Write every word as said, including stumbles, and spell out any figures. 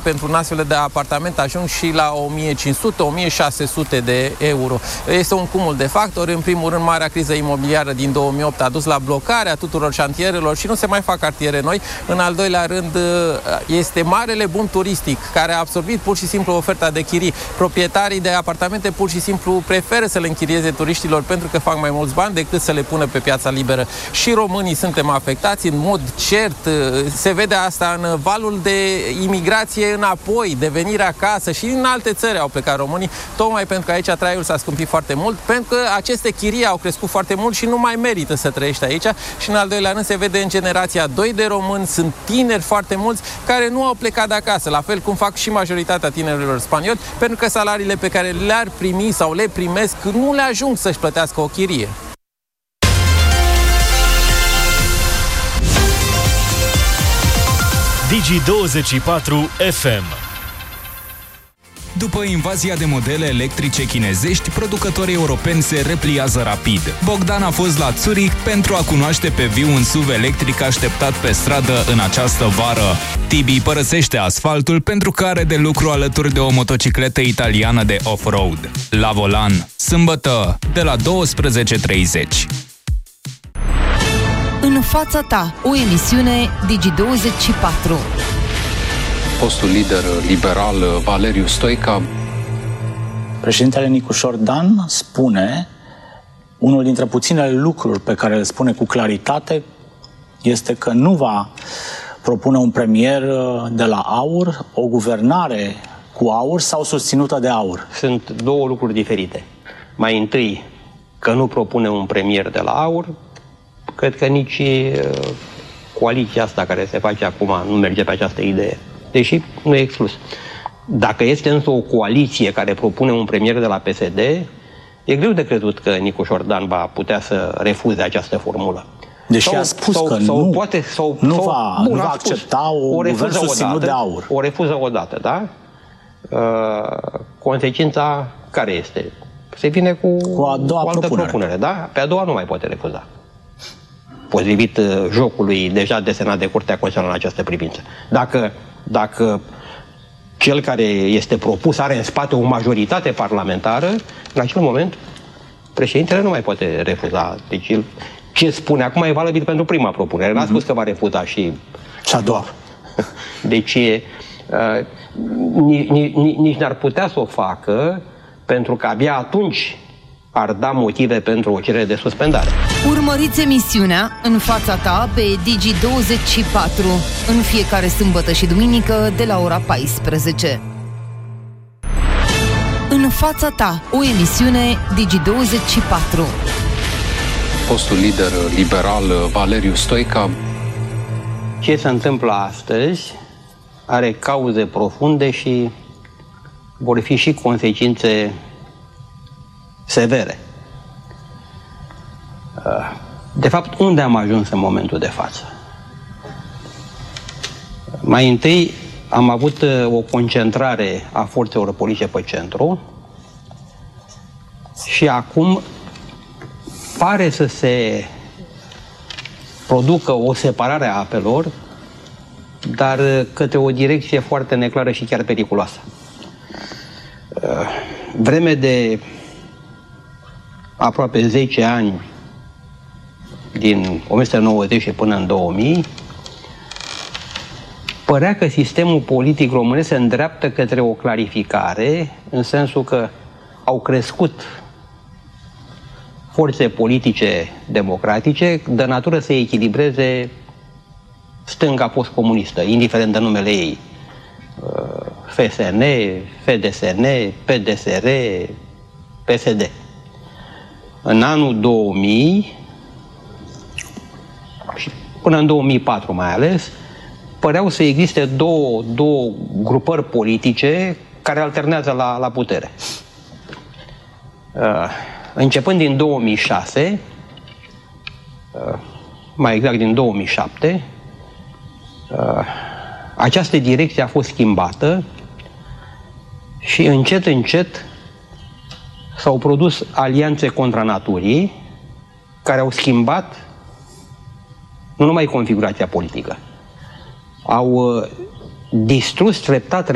pentru un astfel de apartament ajung și la o mie cinci sute - o mie șase sute de euro. Este un cumul de factori. În primul rând, marea criză imobiliară din două mii opt a dus la blocarea tuturor șantierelor și nu se mai fac cartiere noi. În al doilea rând, este marele boom turistic care a absorbit pur și simplu oferta de chirii. Proprietarii de apartamente pur și simplu preferă să le închirieze turiștilor pentru că fac mai mulți bani decât să le pună pe piața liberă. Și românii suntem afectați în mod cert. Se vede asta în valul de imigrație înapoi, de venire acasă, și în alte țări au plecat românii, tocmai pentru că aici traiul s-a scumpit foarte mult, pentru că aceste chirii au crescut foarte mult și nu mai merită să trăiești aici. Și în al doilea rând se vede în generația doi de români, sunt tineri foarte mulți care nu au plecat de acasă, la fel cum fac și majoritatea tinerilor spanioli, pentru că salariile pe care le-ar primi sau le primesc nu le ajung să-și plătească o chirie. Digi douăzeci și patru F M. După invazia de modele electrice chinezești, producătorii europeni se repliază rapid. Bogdan a fost la Zurich pentru a cunoaște pe viu un S U V electric așteptat pe stradă în această vară. Tibi părăsește asfaltul pentru că are de lucru alături de o motocicletă italiană de off-road. La volan, sâmbătă, de la douăsprezece treizeci. În fața ta, o emisiune Digi douăzeci și patru. Fostul lider liberal Valeriu Stoica. Președintele Nicușor Dan spune, unul dintre puținele lucruri pe care le spune cu claritate este că nu va propune un premier de la AUR, o guvernare cu AUR sau susținută de AUR. Sunt două lucruri diferite. Mai întâi, că nu propune un premier de la AUR, cred că nici coaliția asta care se face acum nu merge pe această idee. Deși nu e exclus. Dacă este însă o coaliție care propune un premier de la P S D, e greu de crezut că Nicușor Dan va putea să refuze această formulă. Deși sau, a spus sau, că sau nu, poate, sau, nu sau, va, bun, nu va spus, accepta o, o guvern susținut de AUR. O refuză odată, da? Uh, consecința care este? Se vine cu, cu, a doua cu altă propunere. propunere, da? Pe a doua nu mai poate refuza. Potrivit uh, jocului deja desenat de Curtea Constituțională în această privință. Dacă Dacă cel care este propus are în spate o majoritate parlamentară, în acel moment președintele nu mai poate refuza. Deci el, ce spune acum e valabil pentru prima propunere. N-a spus că va refuza și și a doua. Deci uh, nici, nici, nici n-ar putea să o facă, pentru că abia atunci ar da motive pentru o cerere de suspendare. Urmăriți emisiunea În fața ta pe Digi douăzeci și patru în fiecare sâmbătă și duminică de la ora paisprezece. În fața ta, o emisiune Digi douăzeci și patru. Fostul lider liberal Valeriu Stoica. Ce se întâmplă astăzi are cauze profunde și vor fi și consecințe severe. De fapt, unde am ajuns în momentul de față? Mai întâi am avut o concentrare a forțelor politice pe centru și acum pare să se producă o separare a apelor, dar către o direcție foarte neclară și chiar periculoasă. Vreme de aproape zece ani, din o mie nouă sute nouăzeci și până în două mii, părea că sistemul politic românesc se îndreaptă către o clarificare, în sensul că au crescut forțe politice democratice de natură să echilibreze stânga postcomunistă, indiferent de numele ei. F S N, F D S N, P D S R, P S D. În anul două mii și până în două mii patru mai ales, păreau să existe două, două grupări politice care alternează la, la putere. Uh, începând din două mii șase, uh, mai exact din două mii șapte, uh, această direcție a fost schimbată și încet, încet s-au produs alianțe contra naturii care au schimbat nu numai configurația politică, au distrus treptat